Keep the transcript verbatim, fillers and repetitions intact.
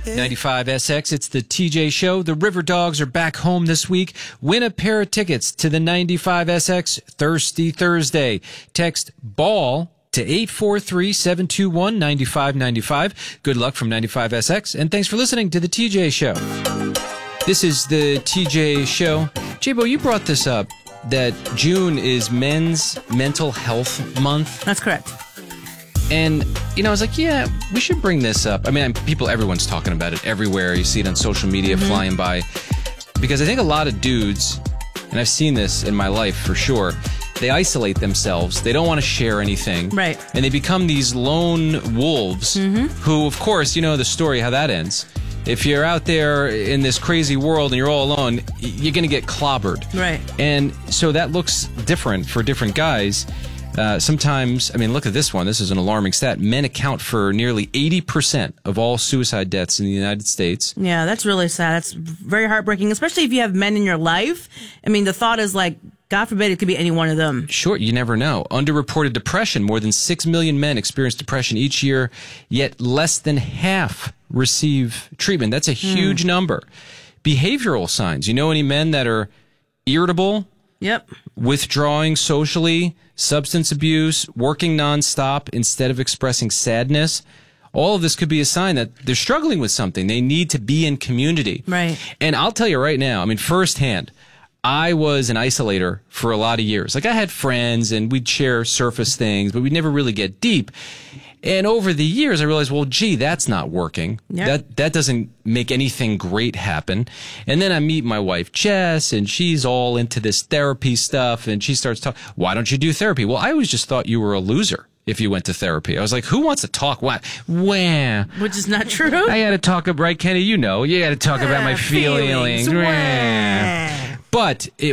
ninety-five S X, it's the T J Show. The River Dogs are back home this week. Win a pair of tickets to the ninety-five S X Thirsty Thursday. Text BALL to eight four three, seven two one, nine five nine five. Good luck from ninety-five S X, and thanks for listening to the T J Show. This is the T J Show. J-Bo, you brought this up, that June is Men's Mental Health Month. That's correct. And, you know, I was like, yeah, we should bring this up. I mean, people, everyone's talking about it everywhere. You see it on social media mm-hmm. flying by. Because I think a lot of dudes, and I've seen this in my life for sure, they isolate themselves. They don't want to share anything. Right. And they become these lone wolves mm-hmm. who, of course, you know the story, how that ends. If you're out there in this crazy world and you're all alone, you're going to get clobbered. Right. And so that looks different for different guys. Uh, sometimes, I mean, look at this one. This is an alarming stat. Men account for nearly eighty percent of all suicide deaths in the United States. Yeah, that's really sad. That's very heartbreaking, especially if you have men in your life. I mean, the thought is like, God forbid it could be any one of them. Sure, you never know. Underreported depression. More than six million men experience depression each year, yet less than half receive treatment. That's a huge mm. number. Behavioral signs. You know any men that are irritable? Yep. Withdrawing socially, substance abuse, working nonstop instead of expressing sadness. All of this could be a sign that they're struggling with something. They need to be in community. Right. And I'll tell you right now, I mean, firsthand, I was an isolator for a lot of years. Like, I had friends and we'd share surface things, but we'd never really get deep. And over the years, I realized, well, gee, that's not working. Yep. That that doesn't make anything great happen. And then I meet my wife, Jess, and she's all into this therapy stuff. And she starts talking, why don't you do therapy? Well, I always just thought you were a loser if you went to therapy. I was like, who wants to talk? What? Wah. Which is not true. I got to talk about, right, Kenny? You know, you got to talk about my feelings. feelings. But it